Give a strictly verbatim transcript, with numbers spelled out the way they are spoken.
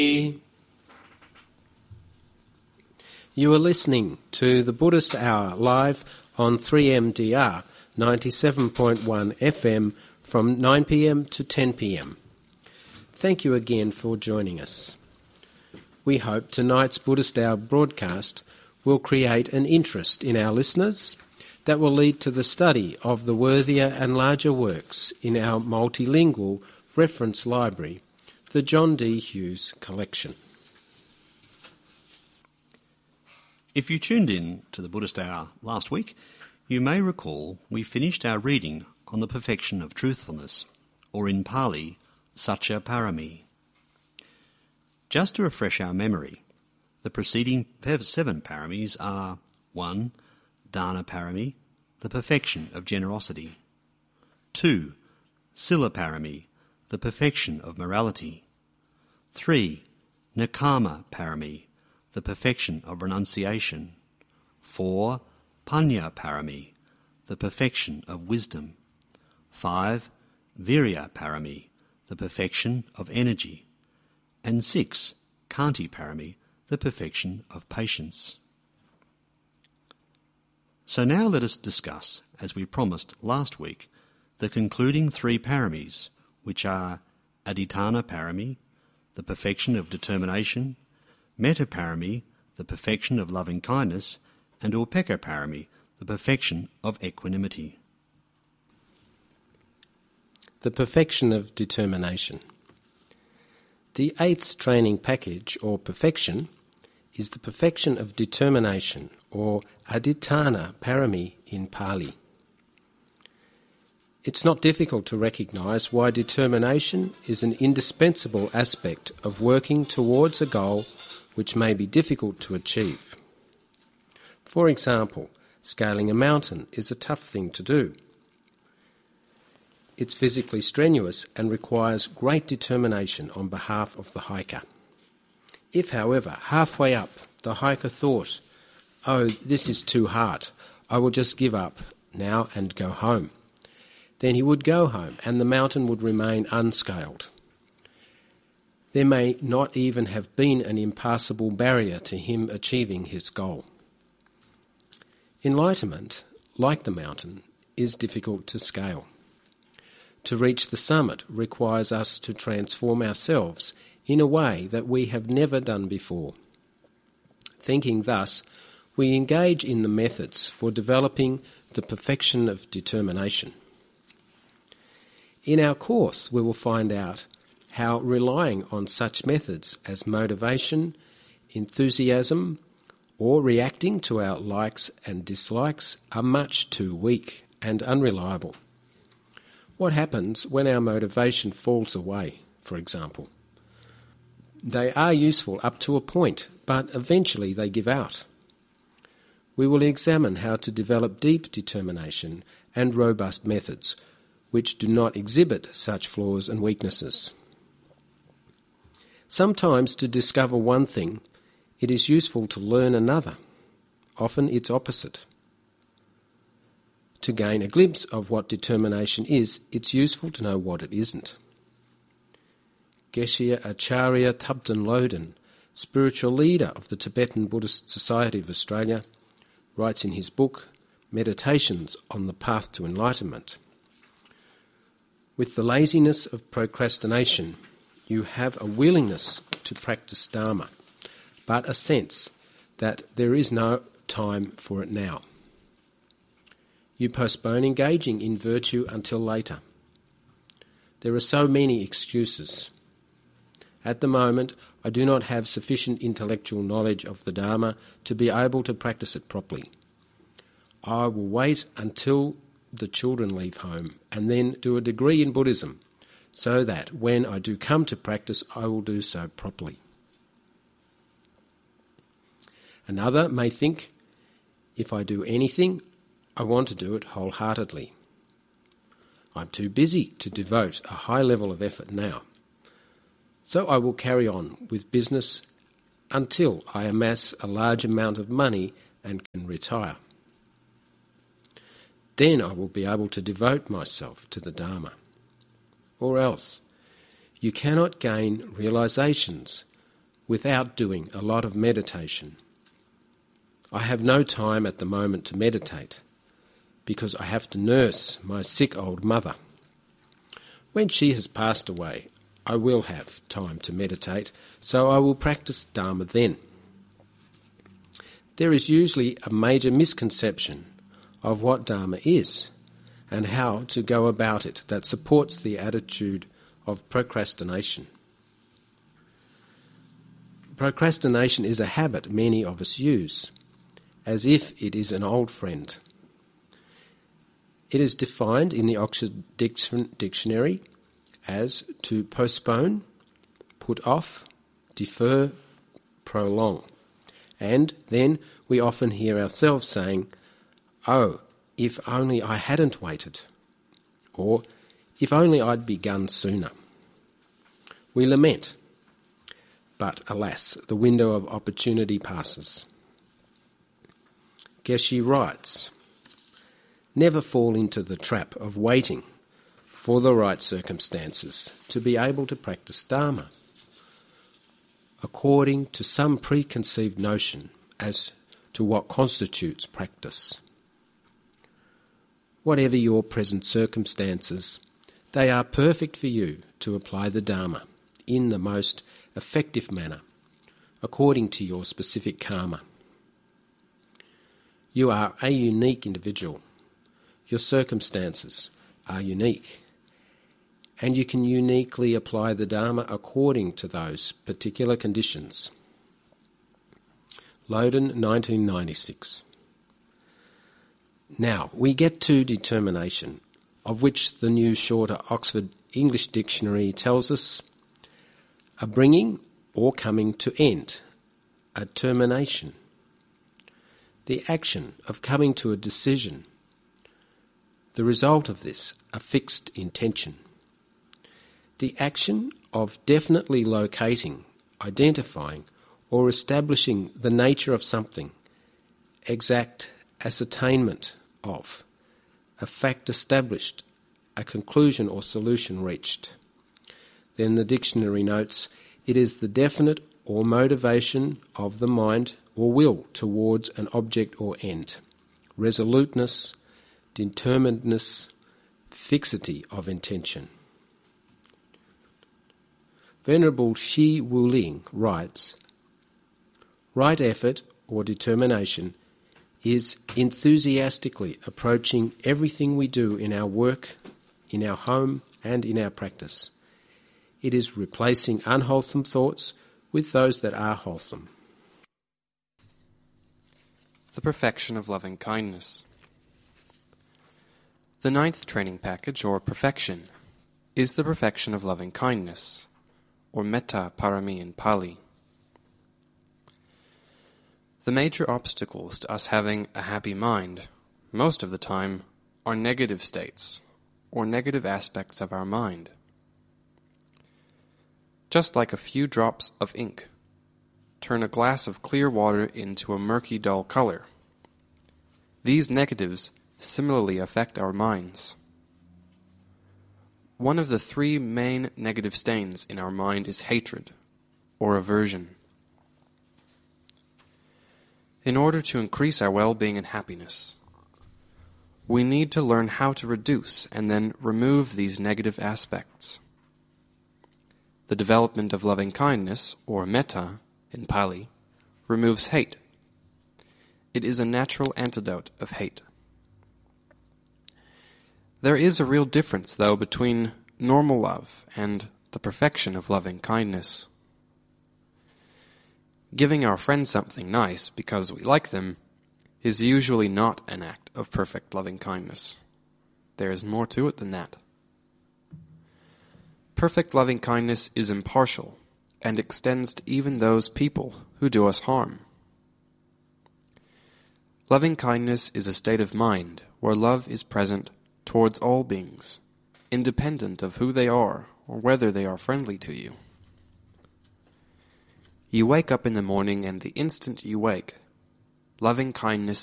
You are listening to the Buddhist Hour live on three M D R ninety-seven point one F M from nine p m to ten p m. Thank you again for joining us. We hope tonight's Buddhist Hour broadcast will create an interest in our listeners that will lead to the study of the worthier and larger works in our multilingual reference library, the John D. Hughes Collection. If you tuned in to the Buddhist Hour last week, you may recall we finished our reading on the perfection of truthfulness, or in Pali, Satya Parami. Just to refresh our memory, the preceding seven paramis are one. Dana Parami, the perfection of generosity. two. Sila Parami, the perfection of morality. three. Nekama Parami, the perfection of renunciation. four. Panya Parami, the perfection of wisdom. five. Virya Parami, the perfection of energy. And six. Kanti Parami, the perfection of patience. So now let us discuss, as we promised last week, the concluding three paramis, which are Adhitthana Parami, the perfection of determination, Metta Parami, the perfection of loving kindness, and Upekkha Parami, the perfection of equanimity. The perfection of determination. The eighth training package, or perfection, is the perfection of determination, or Adhitthana Parami in Pali. It's not difficult to recognise why determination is an indispensable aspect of working towards a goal which may be difficult to achieve. For example, scaling a mountain is a tough thing to do. It's physically strenuous and requires great determination on behalf of the hiker. If, however, halfway up the hiker thought, "Oh, this is too hard, I will just give up now and go home," then he would go home and the mountain would remain unscaled. There may not even have been an impassable barrier to him achieving his goal. Enlightenment, like the mountain, is difficult to scale. To reach the summit requires us to transform ourselves in a way that we have never done before. Thinking thus, we engage in the methods for developing the perfection of determination. In our course, we will find out how relying on such methods as motivation, enthusiasm, or reacting to our likes and dislikes are much too weak and unreliable. What happens when our motivation falls away, for example? They are useful up to a point, but eventually they give out. We will examine how to develop deep determination and robust methods, which do not exhibit such flaws and weaknesses. Sometimes to discover one thing, it is useful to learn another, often its opposite. To gain a glimpse of what determination is, it's useful to know what it isn't. Geshe Acharya Thubten Lodin, spiritual leader of the Tibetan Buddhist Society of Australia, writes in his book, Meditations on the Path to Enlightenment, "With the laziness of procrastination, you have a willingness to practice Dharma, but a sense that there is no time for it now. You postpone engaging in virtue until later. There are so many excuses. At the moment, I do not have sufficient intellectual knowledge of the Dharma to be able to practice it properly. I will wait until the children leave home and then do a degree in Buddhism so that when I do come to practice, I will do so properly." Another may think, "If I do anything, I want to do it wholeheartedly. I'm too busy to devote a high level of effort now. So I will carry on with business until I amass a large amount of money and can retire. Then I will be able to devote myself to the Dharma." Or else, "You cannot gain realizations without doing a lot of meditation. I have no time at the moment to meditate because I have to nurse my sick old mother. When she has passed away, I will have time to meditate, so I will practice Dharma then. There is usually a major misconception of what Dharma is and how to go about it that supports the attitude of procrastination. Procrastination is a habit many of us use, as if it is an old friend. It is defined in the Oxford Dictionary as to postpone, put off, defer, prolong. And then we often hear ourselves saying, "Oh, if only I hadn't waited," or "if only I'd begun sooner." We lament, but alas, the window of opportunity passes. Geshe writes, "Never fall into the trap of waiting for the right circumstances to be able to practice Dharma, according to some preconceived notion as to what constitutes practice. Whatever your present circumstances, they are perfect for you to apply the Dharma in the most effective manner, according to your specific karma. You are a unique individual. Your circumstances are unique, and you can uniquely apply the Dharma according to those particular conditions." Loden, nineteen ninety-six. Now, we get to determination, of which the new shorter Oxford English Dictionary tells us, a bringing or coming to end, a termination, the action of coming to a decision, the result of this, a fixed intention, the action of definitely locating, identifying, or establishing the nature of something, exact ascertainment of, a fact established, a conclusion or solution reached. Then the dictionary notes, it is the definite or motivation of the mind or will towards an object or end, resoluteness, determinedness, fixity of intention. Venerable Shi Wuling writes, "Right effort or determination is enthusiastically approaching everything we do in our work, in our home, and in our practice. It is replacing unwholesome thoughts with those that are wholesome." The perfection of loving kindness. The ninth training package, or perfection, is the perfection of loving kindness, or metta parami in Pali. The major obstacles to us having a happy mind, most of the time, are negative states, or negative aspects of our mind. Just like a few drops of ink turn a glass of clear water into a murky, dull color, these negatives similarly affect our minds. One of the three main negative stains in our mind is hatred, or aversion. In order to increase our well-being and happiness, we need to learn how to reduce and then remove these negative aspects. The development of loving kindness, or metta in Pali, removes hate. It is a natural antidote of hate. There is a real difference, though, between normal love and the perfection of loving kindness. Giving our friends something nice because we like them is usually not an act of perfect loving kindness. There is more to it than that. Perfect loving kindness is impartial and extends to even those people who do us harm. Loving kindness is a state of mind where love is present towards all beings, independent of who they are or whether they are friendly to you. You wake up in the morning, and the instant you wake, loving kindness